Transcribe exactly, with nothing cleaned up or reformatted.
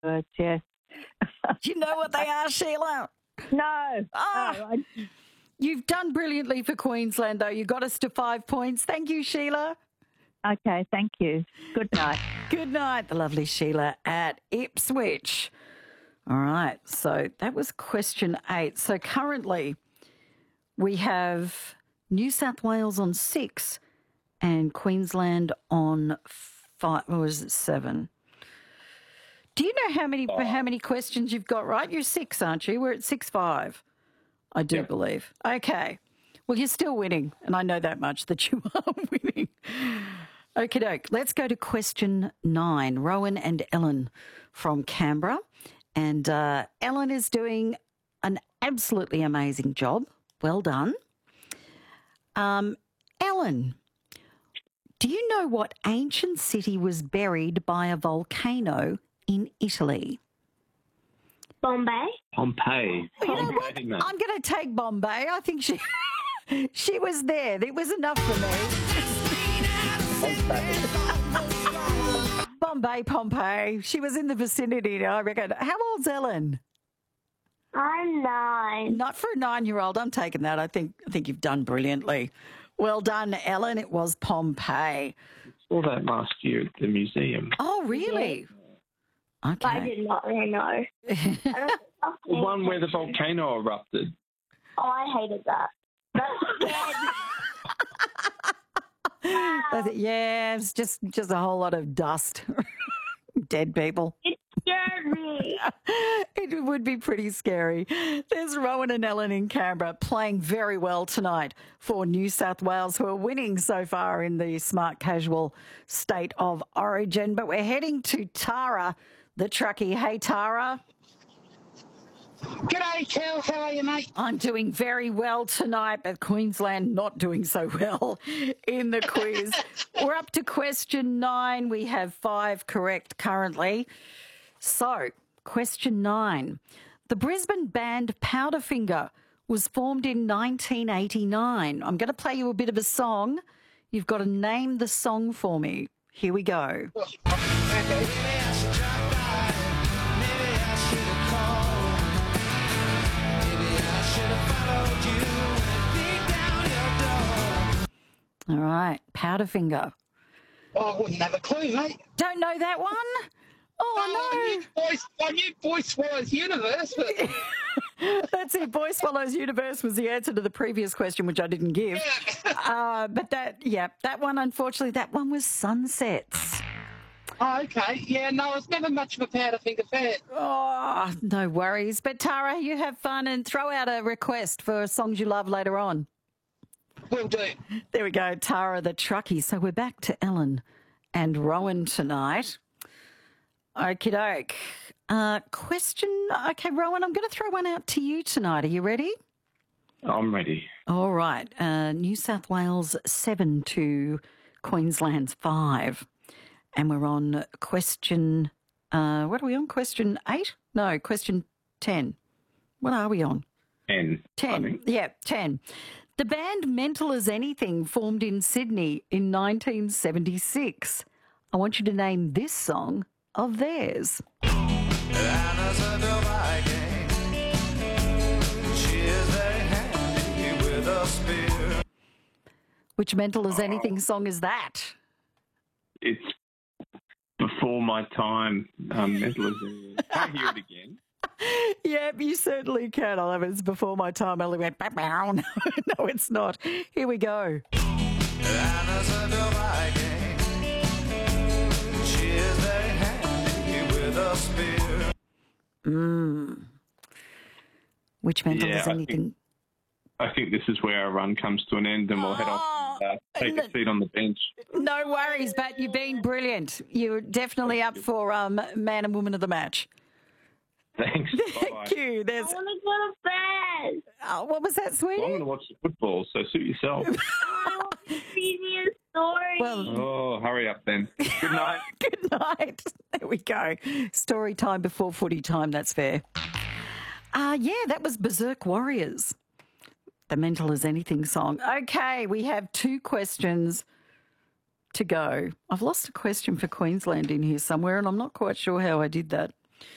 words, yes. Do you know what they are, Sheila? No. Ah, no, I- you've done brilliantly for Queensland, though. You got us to five points. Thank you, Sheila. Okay, thank you. Good night. Good night, the lovely Sheila at Ipswich. All right, so that was question eight. So currently we have New South Wales on six and Queensland on five. What was it, seven? Do you know how many Oh. how many questions you've got right? You're six, aren't you? We're at six five, I do Yep. believe. Okay. Well, you're still winning, and I know that much, that you are winning. Okie doke. Let's go to question nine. Rowan and Ellen from Canberra. And uh, Ellen is doing an absolutely amazing job. Well done. Um, Ellen, do you know what ancient city was buried by a volcano in Italy? Bombay. Pompeii. You know what? Pompeii, mate. I'm going to take Bombay. I think she she was there. It was enough for me. Bombay, Pompeii. She was in the vicinity, I reckon. How old's Ellen? I'm nine. Not for a nine-year-old. I'm taking that. I think I think you've done brilliantly. Well done, Ellen. It was Pompeii. Saw that last year at the museum. Oh, really? Okay. I did not really know. I don't- The one where the volcano erupted. Oh, I hated that. That scared me. That's it. Yeah, it's just just a whole lot of dust. Dead people. It scared me. It would be pretty scary. There's Rowan and Ellen in Canberra playing very well tonight for New South Wales, who are winning so far in the smart casual state of origin. But we're heading to Tara, the truckie. Hey, Tara. G'day, Kel. How are you, mate? I'm doing very well tonight, but Queensland not doing so well in the quiz. We're up to question nine. We have five correct currently. So, question nine. The Brisbane band Powderfinger was formed in nineteen eighty-nine. I'm going to play you a bit of a song. You've got to name the song for me. Here we go. All right, Powderfinger. Oh, I wouldn't have a clue, mate. Don't know that one? Oh, I knew Boy, I knew Boy Swallows Universe, but no. That's it. Boy Swallows Universe was the answer to the previous question, which I didn't give. Uh, but that, yeah, that one, unfortunately, that one was Sunsets. oh, okay. Yeah, no, I was never much of a Powderfinger fan. Oh, no worries. But Tara, you have fun and throw out a request for songs you love later on. Will do. There we go, Tara the truckie. So we're back to Ellen and Rowan tonight. Okie doke. Uh, question. Okay, Rowan, I'm going to throw one out to you tonight. Are you ready? I'm ready. All right. Uh, New South Wales seven to Queensland's five. And we're on question. Uh, what are we on? Question eight? No, question ten. What are we on? Ten. I ten. think. Yeah, ten. The band Mental as Anything formed in Sydney in nineteen seventy-six. I want you to name this song of theirs. Which Mental as Anything song is that? It's before my time. Um, mental as a- Can't hear it again. Yep, you certainly can. I love it. It's before my time. I only went, "Bow." No, no, it's not. Here we go. Mm. Which Mental Yeah, as I Anything? I think this is where our run comes to an end and we'll head off and uh, take a seat on the bench. No worries, but you've been brilliant. You're definitely up for um, man and woman of the match. Thanks. Thank Bye-bye. you. There's, I want to go to bed. oh, what was that, Well, I'm sweetie? going to watch the football, so suit yourself. Oh, see me a story. Well, Oh, hurry up then. Good night. good night. There we go. Story time before footy time. That's fair. Uh, yeah, that was Berserk Warriors, the Mental as Anything song. Okay, we have two questions to go. I've lost a question for Queensland in here somewhere, and I'm not quite sure how I did that.